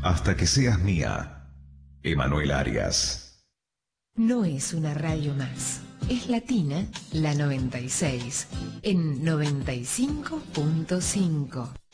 Hasta que seas mía, Emanuel Arias. No es una radio más. Es Latina, la 96, en 95.5.